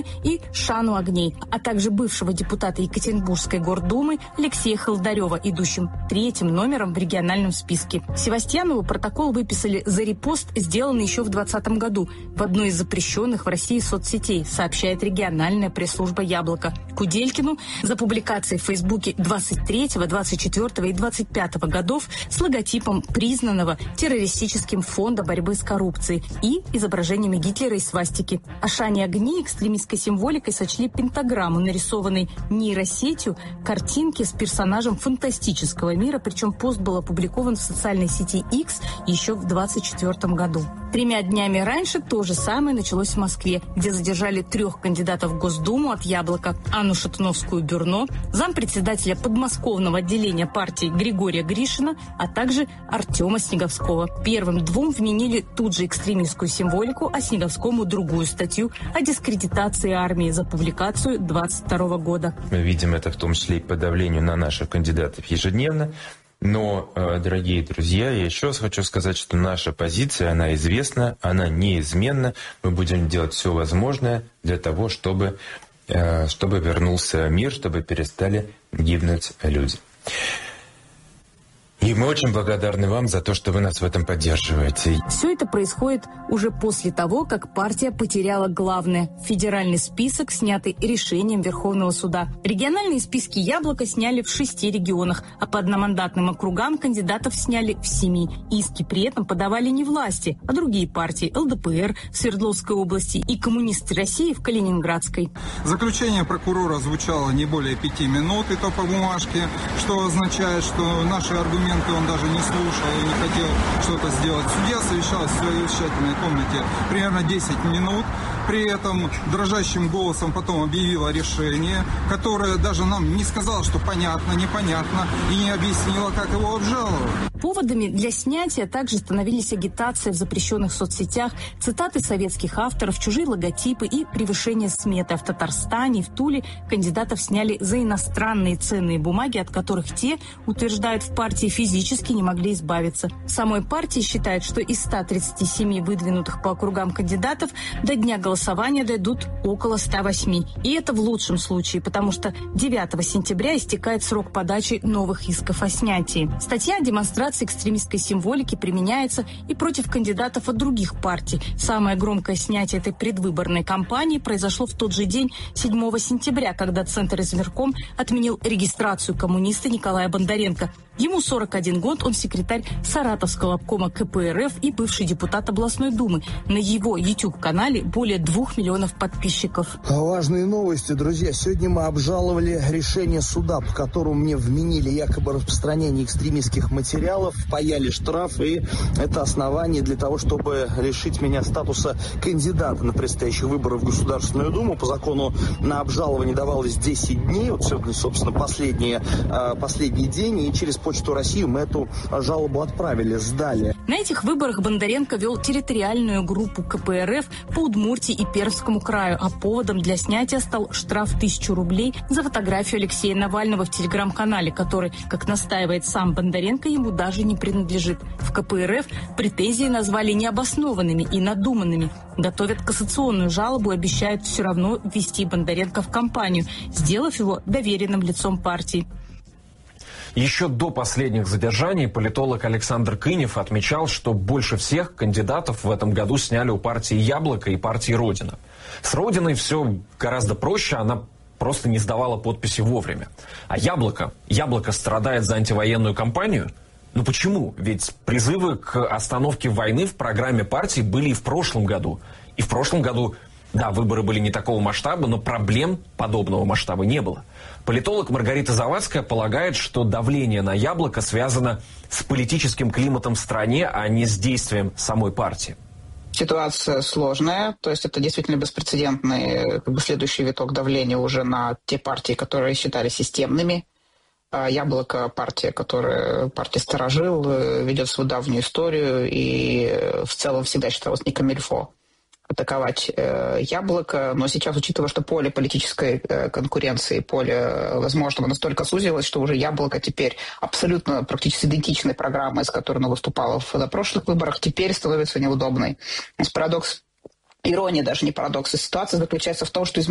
Пушкина и Шану Огней, а также бывшего депутата Екатеринбургской гордумы Алексея Холдарева, идущим 3-м номером в региональном списке. Севастьянову протокол выписали за репост, сделанный еще в 2020 году в одной из запрещенных в России соцсетей, сообщает региональная пресс-служба «Яблоко». Куделькину за публикации в Фейсбуке 23-го, 24-го и 25-го годов с логотипом признанного террористическим фонда борьбы с коррупцией и изображениями Гитлера и свастики. А Шане Огней экстремистской символикой сочли пентаграмму, нарисованной нейросетью, картинки с персонажем фантастического мира, причем пост был опубликован в социальной сети X еще в 2024 году. 3 днями раньше то же самое началось в Москве, где задержали 3 кандидатов в Госдуму от «Яблока» Анну Шатуновскую-Бюрно, зампредседателя подмосковного отделения партии Григория Гришина, а также Артема Снеговского. Первым 2 вменили тут же экстремистскую символику, а Снеговскому другую статью о дискредитации армии за публикацию 2022 года. Мы видим это в том числе и по давлению на наших кандидатов ежедневно. Но, дорогие друзья, я еще раз хочу сказать, что наша позиция, она известна, она неизменна. Мы будем делать все возможное для того, чтобы вернулся мир, чтобы перестали гибнуть люди. И мы очень благодарны вам за то, что вы нас в этом поддерживаете. Все это происходит уже после того, как партия потеряла главное – федеральный список, снятый решением Верховного суда. Региональные списки «Яблоко» сняли в 6 регионах, а по одномандатным округам кандидатов сняли в 7. Иски при этом подавали не власти, а другие партии – ЛДПР в Свердловской области и Коммунисты России в Калининградской. Заключение прокурора звучало не более 5 минут, и то по бумажке, что означает, что наши аргументы он даже не слушал и не хотел что-то сделать. Судья совещалась в своей совещательной комнате примерно 10 минут. При этом дрожащим голосом потом объявила решение, которое даже нам не сказало, что понятно, непонятно, и не объяснила, как его обжаловать. Поводами для снятия также становились агитация в запрещенных соцсетях, цитаты советских авторов, чужие логотипы и превышение сметы. А в Татарстане и в Туле кандидатов сняли за иностранные ценные бумаги, от которых те, утверждают в партии, физически не могли избавиться. В самой партии считают, что из 137 выдвинутых по округам кандидатов до дня голосования дойдут около 108. И это в лучшем случае, потому что 9 сентября истекает срок подачи новых исков о снятии. Статья о демонстрации экстремистской символики применяется и против кандидатов от других партий. Самое громкое снятие этой предвыборной кампании произошло в тот же день, 7 сентября, когда Центр избирком отменил регистрацию коммуниста Николая Бондаренко. Ему 41 год, он секретарь Саратовского обкома КПРФ и бывший депутат областной думы. На его YouTube-канале более 2 миллионов подписчиков. Важные новости, друзья. Сегодня мы обжаловали решение суда, по которому мне вменили якобы распространение экстремистских материалов, впаяли штраф, и это основание для того, чтобы лишить меня статуса кандидата на предстоящих выборах в Государственную Думу. По закону на обжалование давалось 10 дней. Вот сегодня, собственно, последний день, и через Почту России мы эту жалобу отправили, сдали. На этих выборах Бондаренко вел территориальную группу КПРФ по Удмуртии и Пермскому краю, а поводом для снятия стал штраф 1000 рублей за фотографию Алексея Навального в телеграм-канале, который, как настаивает сам Бондаренко, ему даже не принадлежит. В КПРФ претензии назвали необоснованными и надуманными. Готовят кассационную жалобу и обещают все равно ввести Бондаренко в кампанию, сделав его доверенным лицом партии. Еще до последних задержаний политолог Александр Кынев отмечал, что больше всех кандидатов в этом году сняли у партии «Яблоко» и партии «Родина». С «Родиной» все гораздо проще, она просто не сдавала подписи вовремя. А «Яблоко» страдает за антивоенную кампанию? Ну почему? Ведь призывы к остановке войны в программе партии были и в прошлом году. И в прошлом году, да, выборы были не такого масштаба, но проблем подобного масштаба не было. Политолог Маргарита Завадская полагает, что давление на «Яблоко» связано с политическим климатом в стране, а не с действием самой партии. Ситуация сложная, то есть это действительно беспрецедентный следующий виток давления уже на те партии, которые считались системными. «Яблоко» – партия старожил, ведет свою давнюю историю и в целом всегда считалась не камильфо атаковать «Яблоко», но сейчас, учитывая, что поле политической конкуренции, поле возможного настолько сузилось, что уже «Яблоко» теперь абсолютно практически идентичной программой, с которой оно выступало на прошлых выборах, теперь становится неудобной. Парадокс, ирония, даже не парадокс, ситуация заключается в том, что